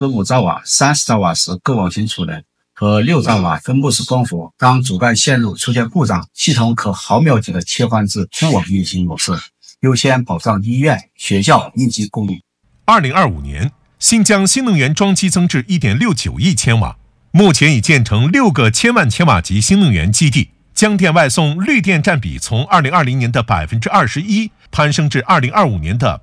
15兆瓦、30兆瓦时各网型储能和6兆瓦分布式光伏。当主干线路出现故障，系统可毫秒级的切换至通网运行模式，优先保障医院、学校应急供应。 2025年，新疆新能源装机增至 1.69 亿千瓦，目前已建成6个千万千瓦级新能源基地，江电外送绿电占比从2020年的 21% 攀升至2025年的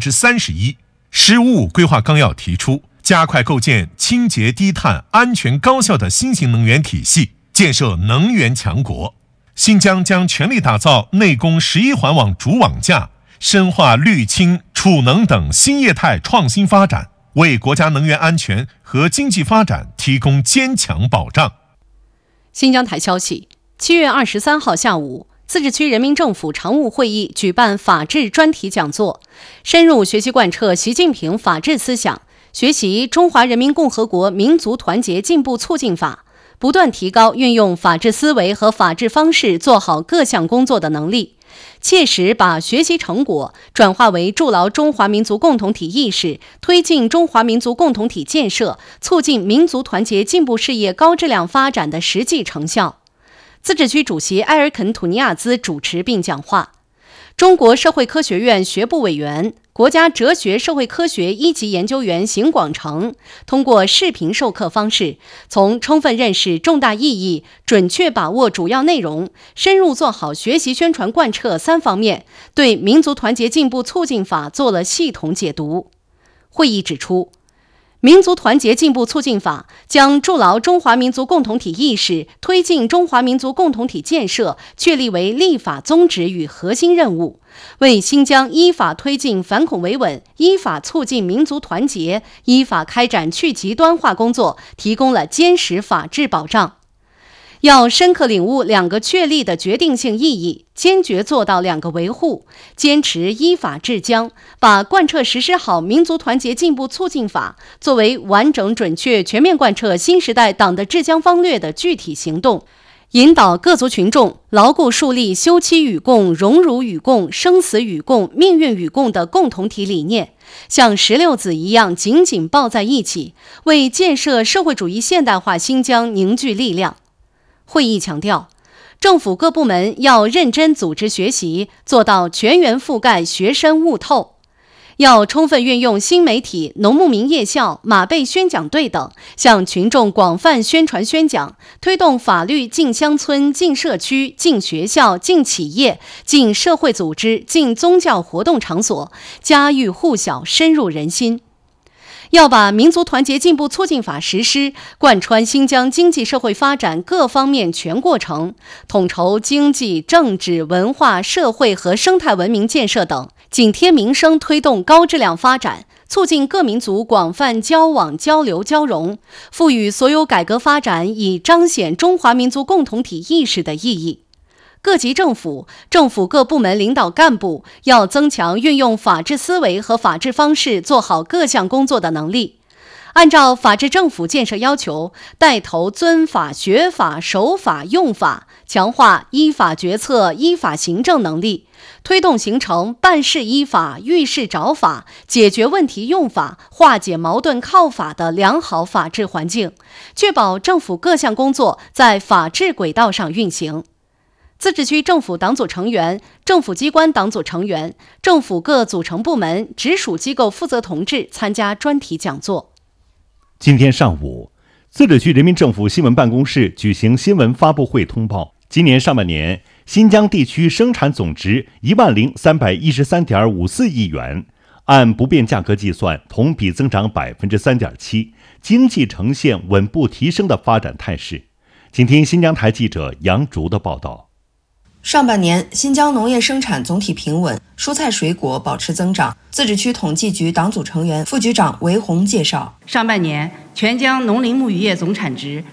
31%。十五五规划纲要提出，加快构建清洁低碳、安全高效的新型能源体系，建设能源强国。新疆将全力打造内供11环网主网架，深化绿氢、储能等新业态创新发展，为国家能源安全和经济发展提供坚强保障。 新疆台消息，7月23号下午，自治区人民政府常务会议举办法治专题讲座，深入学习贯彻习近平法治思想，学习《中华人民共和国民族团结进步促进法》，不断提高运用法治思维和法治方式做好各项工作的能力，切实把学习成果转化为筑牢中华民族共同体意识、推进中华民族共同体建设、促进民族团结进步事业高质量发展的实际成效。自治区主席埃尔肯·土尼亚兹主持并讲话。中国社会科学院学部委员、国家哲学社会科学一级研究员邢广成通过视频授课方式，从充分认识重大意义、准确把握主要内容、深入做好学习宣传贯彻3方面，对民族团结进步促进法做了系统解读。会议指出，民族团结进步促进法将筑牢中华民族共同体意识，推进中华民族共同体建设确立为立法宗旨与核心任务，为新疆依法推进反恐维稳、依法促进民族团结、依法开展去极端化工作提供了坚实法治保障。要深刻领悟2个确立的决定性意义，坚决做到2个维护，坚持依法治疆，把贯彻实施好民族团结进步促进法作为完整准确全面贯彻新时代党的治疆方略的具体行动，引导各族群众牢固树立休戚与共、荣辱与共、生死与共、命运与共的共同体理念，像石榴籽一样紧紧抱在一起，为建设社会主义现代化新疆凝聚力量。会议强调，政府各部门要认真组织学习，做到全员覆盖、学深悟透。要充分运用新媒体、农牧民夜校、马背宣讲队等，向群众广泛宣传宣讲，推动法律进乡村、进社区、进学校、进企业、进社会组织、进宗教活动场所，家喻户晓，深入人心。要把民族团结进步促进法实施贯穿新疆经济社会发展各方面全过程，统筹经济、政治、文化、社会和生态文明建设等，紧贴民生推动高质量发展，促进各民族广泛交往交流交融，赋予所有改革发展以彰显中华民族共同体意识的意义。各级政府各部门领导干部要增强运用法治思维和法治方式做好各项工作的能力，按照法治政府建设要求，带头遵法、学法、守法、用法，强化依法决策、依法行政能力，推动形成办事依法、遇事找法、解决问题用法、化解矛盾靠法的良好法治环境，确保政府各项工作在法治轨道上运行。自治区政府党组成员、政府机关党组成员、政府各组成部门、直属机构负责同志参加专题讲座。 今天上午，自治区人民政府新闻办公室举行新闻发布会通报，今年上半年新疆地区生产总值10313.54亿元，按不变价格计算，同比增长 3.7%， 经济呈现稳步提升的发展态势。请听新疆台记者杨竹的报道。 上半年，新疆农业生产总体平稳，蔬菜水果保持增长。自治区统计局党组成员、副局长韦红介绍， 上半年全疆农林牧渔业总产值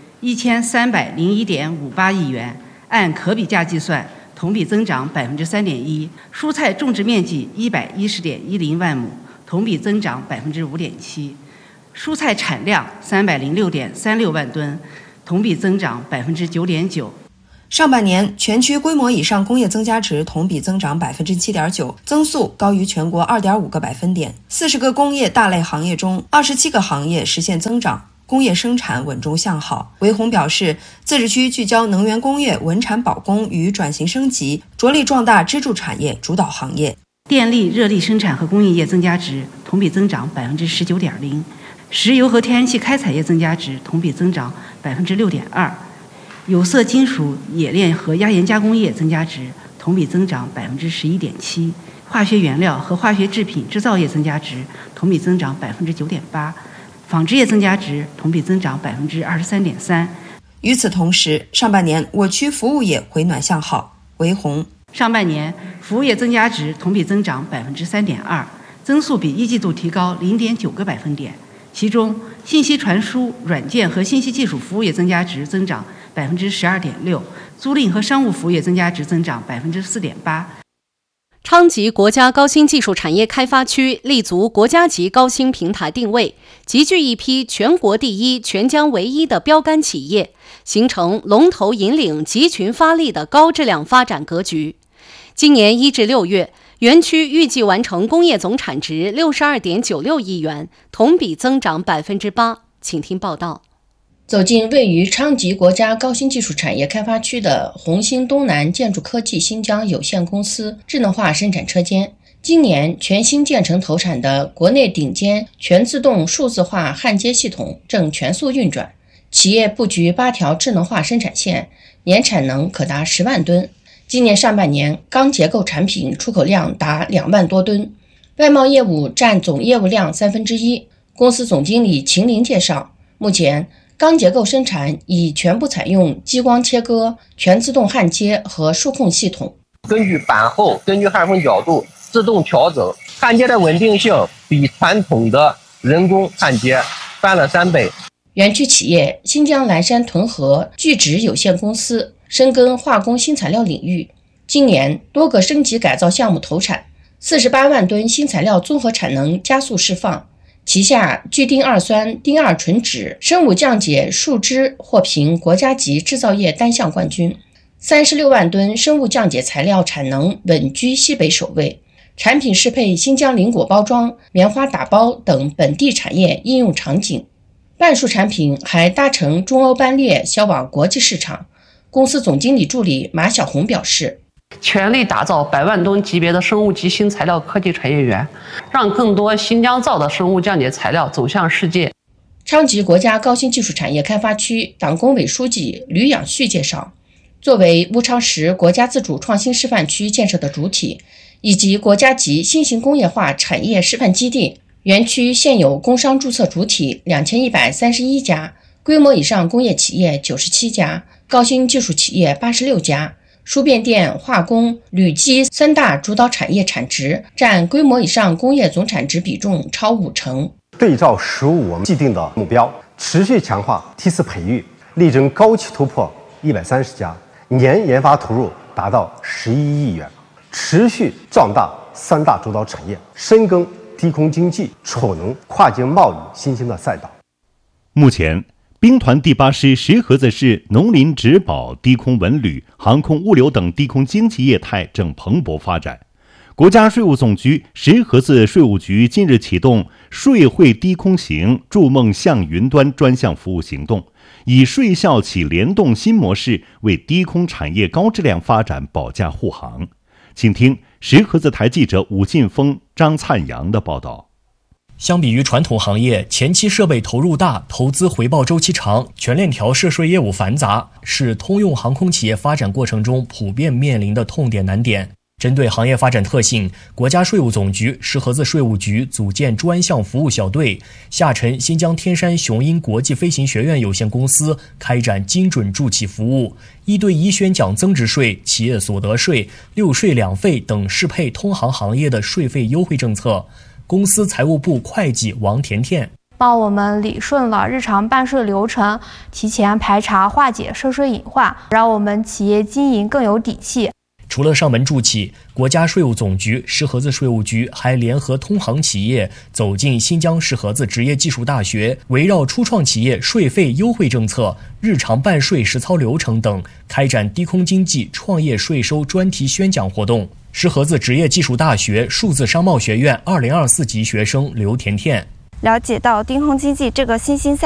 1301.58亿元，按可比价计算，同比增长 3.1%。蔬菜种植面积110.10万亩，同比增长 5.7%。蔬菜产量306.36万吨，同比增长 9.9%。 上半年，全区规模以上工业增加值同比增长 7.9%， 增速高于全国 2.5个百分点。40个工业大类行业中，27个行业实现增长，工业生产稳中向好。韦宏表示，自治区聚焦能源工业、稳产保供与转型升级，着力壮大支柱产业主导行业。 电力、热力生产和工业业增加值同比增长 19.0%， 石油和天然气开采业增加值同比增长 6.2%。有色金属冶炼和压延加工业增加值同比增长 11.7%， 化学原料和化学制品制造业增加值同比增长 9.8%， 纺织业增加值同比增长 23.3%。 与此同时，上半年我区服务业回暖向好。韦宏， 上半年服务业增加值同比增长 3.2%， 增速比一季度提高 0.9个百分点。其中，信息传输、软件和信息技术服务业增加值增长 12.6%， 租赁和商务服务业增加值增长 4.8%。 昌吉国家高新技术产业开发区立足国家级高新平台定位，集聚一批全国第一、全疆唯一的标杆企业，形成龙头引领、集群发力的高质量发展格局。今年1至6月，园区预计完成工业总产值 62.96 亿元，同比增长 8%。请听报道。 走进位于昌吉国家高新技术产业开发区的红星东南建筑科技新疆有限公司智能化生产车间，今年全新建成投产的国内顶尖全自动数字化焊接系统正全速运转，企业布局8条智能化生产线，年产能可达10万吨。今年上半年钢结构产品出口量达2万多吨，外贸业务占总业务量1/3。公司总经理秦林介绍，目前钢结构生产已全部采用激光切割、全自动焊接和数控系统， 根据板厚、根据焊缝角度自动调整，焊接的稳定性比传统的人工焊接翻了3倍。 园区企业新疆蓝山屯河聚酯有限公司深耕化工新材料领域，今年多个升级改造项目投产，48万吨新材料综合产能加速释放。旗下聚丁二酸、丁二醇酯生物降解树脂获评国家级制造业单项冠军，36万吨生物降解材料产能稳居西北首位，产品适配新疆菱果包装、棉花打包等本地产业应用场景。半数产品还搭乘中欧班列销往国际市场。公司总经理助理马小红表示， 全力打造100万吨级别的生物及新材料科技产业园，让更多新疆造的生物降解材料走向世界。 昌吉国家高新技术产业开发区党工委书记吕养旭介绍，作为乌昌实国家自主创新示范区建设的主体，以及国家级新型工业化产业示范基地，园区现有工商注册主体2131家，规模以上工业企业97家，高新技术企业86家。输变电、化工、铝基3大主导产业产值占规模以上工业总产值比重超50%。 对照15我们既定的目标，持续强化梯次培育，力争高企突破130家，年研发投入达到11亿元，持续壮大3大主导产业，深耕低空经济、储能、跨境贸易新兴的赛道。 目前兵团第8师石河子市农林植保、低空文旅、航空物流等低空经济业态正蓬勃发展。国家税务总局石河子税务局近日启动税会低空行筑梦向云端专项服务行动，以税校企联动新模式为低空产业高质量发展保驾护航。请听石河子台记者武进峰、张灿阳的报道。 相比于传统行业，前期设备投入大、投资回报周期长、全链条涉税业务繁杂，是通用航空企业发展过程中普遍面临的痛点难点。针对行业发展特性，国家税务总局石河子税务局组建专项服务小队，下沉新疆天山雄鹰国际飞行学院有限公司开展精准助企服务，1对1宣讲增值税、企业所得税、6税2费等适配通航行业的税费优惠政策。公司财务部会计王甜甜帮我们理顺了日常办税流程，提前排查化解涉税隐患，让我们企业经营更有底气。 除了上门助企，国家税务总局、石河子税务局还联合通航企业走进新疆石河子职业技术大学，围绕初创企业税费优惠政策、日常办税实操流程等，开展低空经济创业税收专题宣讲活动。石河子职业技术大学数字商贸学院2024级学生刘甜甜了解到低空经济这个新兴赛